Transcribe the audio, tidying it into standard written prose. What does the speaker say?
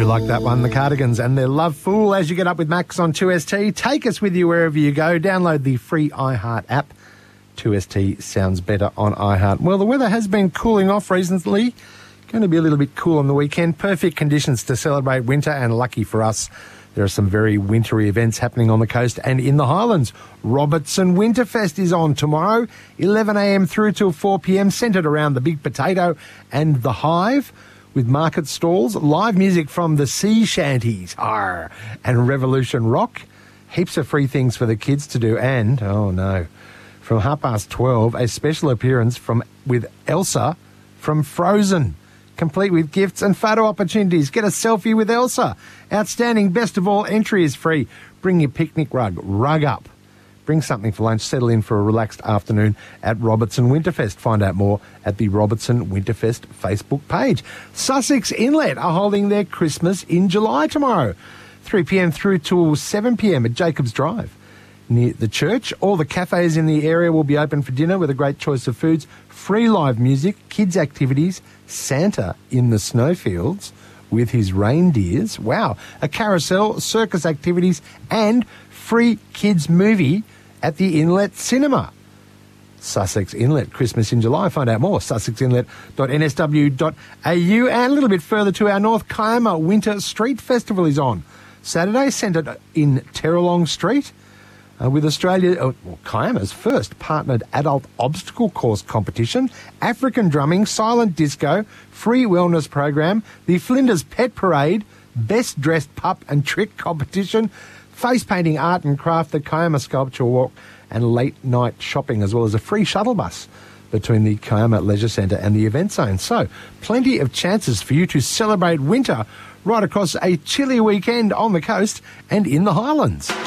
like that one, the Cardigans and their Love Fool. As you get up with Max on 2ST, take us with you wherever you go. Download the free iHeart app. 2ST sounds better on iHeart. Well, the weather has been cooling off recently. Going to be a little bit cool on the weekend. Perfect conditions to celebrate winter, and lucky for us, there are some very wintry events happening on the coast and in the Highlands. Robertson Winterfest is on tomorrow, 11 a.m. through till 4 p.m, centred around the Big Potato and the Hive, with market stalls, live music from the Sea Shanties, and Revolution Rock. Heaps of free things for the kids to do, and, oh no, from 12:30, a special appearance with Elsa from Frozen, complete with gifts and photo opportunities. Get a selfie with Elsa. Outstanding. Best of all, entry is free. Bring your picnic rug up. Bring something for lunch. Settle in for a relaxed afternoon at Robertson Winterfest. Find out more at the Robertson Winterfest Facebook page. Sussex Inlet are holding their Christmas in July tomorrow, 3 p.m. through till 7 p.m. at Jacobs Drive. Near the church, all the cafes in the area will be open for dinner with a great choice of foods, free live music, kids' activities, Santa in the snowfields with his reindeers, wow, a carousel, circus activities, and free kids' movie at the Inlet Cinema. Sussex Inlet, Christmas in July. Find out more, sussexinlet.nsw.au. And a little bit further to our north, Kiama Winter Street Festival is on Saturday, centred in Terralong Street, with Kiama's first partnered adult obstacle course competition, African drumming, silent disco, free wellness program, the Flinders Pet Parade, best dressed pup and trick competition, face painting, art and craft, the Kiama Sculpture Walk, and late night shopping, as well as a free shuttle bus between the Kiama Leisure Centre and the event zone. So, plenty of chances for you to celebrate winter right across a chilly weekend on the coast and in the Highlands.